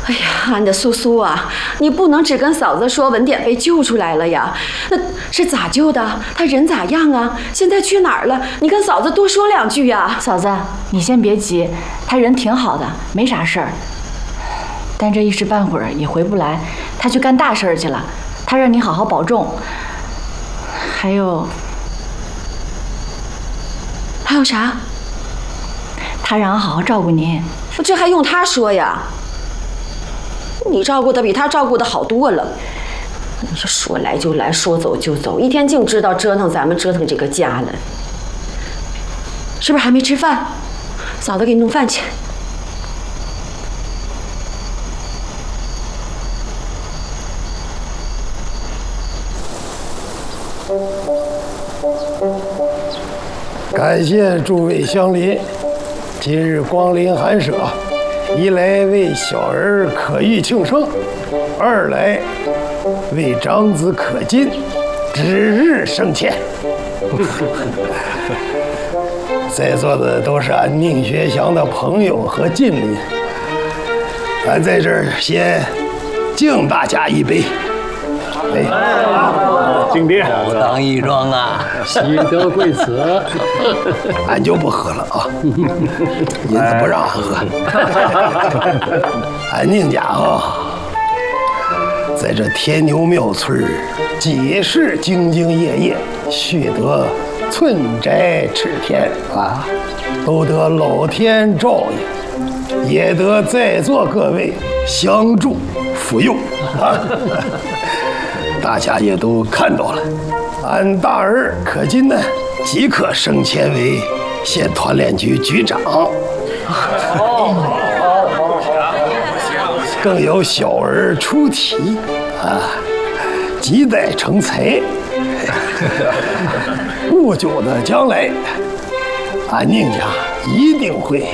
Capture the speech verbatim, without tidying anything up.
哎呀，俺的苏苏啊，你不能只跟嫂子说文典被救出来了呀，那是咋救的？他人咋样啊？现在去哪儿了？你跟嫂子多说两句呀。 嫂子，你先别急，他人挺好的，没啥事儿。但这一时半会儿也回不来，他去干大事去了。他让你好好保重。还有， 还有啥？ 他让俺好好照顾您。 这还用他说呀？你照顾的比他照顾的好多了。你这说来就来，说走就走，一天净知道折腾咱们，折腾这个家了。是不是还没吃饭？嫂子给你弄饭去。 感谢诸位乡邻，今日光临寒舍，一来为小儿可遇庆生，二来为长子可进指日升迁。在座的都是俺宁学祥的朋友和近邻，俺在这儿先敬大家一杯。哎， 敬爹， 武当义庄啊， 喜得贵此。 俺就不喝了啊，银子不让俺喝。俺宁家啊，在这天牛庙村几世兢兢业业，续得寸宅赤田啊，都得老天照应，也得在座各位相助扶佑啊。大家也都看到了，俺大儿可金呢，即刻升迁为县团练局局长。更有小儿出题啊，亟待成才。不久的将来，俺宁家一定会